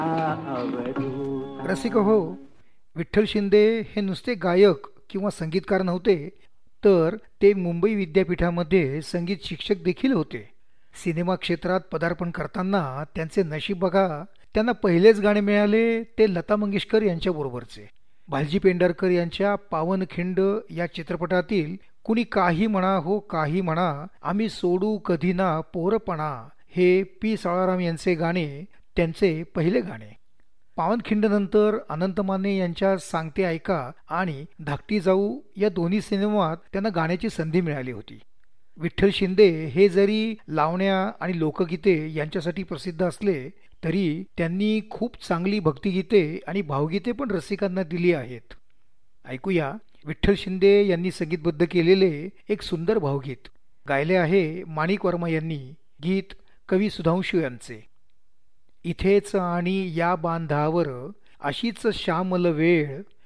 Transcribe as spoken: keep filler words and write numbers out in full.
अवधूत. रसिक हो, विठ्ठल शिंदे हे नुसते गायक किंवा संगीतकार नव्हते, तर ते मुंबई विद्यापीठामध्ये संगीत शिक्षक देखील होते. सिनेमा क्षेत्रात पदार्पण करताना त्यांचे नशीब बघा, त्यांना पहिलेच गाणे मिळाले ते लता मंगेशकर यांच्याबरोबरचे. भालजी पेंढारकर यांच्या पावनखिंड या चित्रपटातील कुणी काही म्हणा हो काही म्हणा, आम्ही सोडू कधी ना पोरपणा, हे पी साळाराम यांचे गाणे त्यांचे पहिले गाणे. पावनखिंडनंतर अनंत माने यांच्या सांगते ऐका आणि धाकटी जाऊ या दोन्ही सिनेमात त्यांना गाण्याची संधी मिळाली होती. विठ्ठल शिंदे हे जरी लावण्या आणि लोकगीते यांच्यासाठी प्रसिद्ध असले, तरी त्यांनी खूप चांगली भक्तिगीते आणि भावगीते पण रसिकांना दिली आहेत. ऐकूया विठ्ठल शिंदे यांनी संगीतबद्ध केलेले एक सुंदर भावगीत. गायले आहे माणिक वर्मा यांनी. गीत कवी सुधांशू यांचे. इथेच आणि या बांधावर अशीच श्यामल वेळ,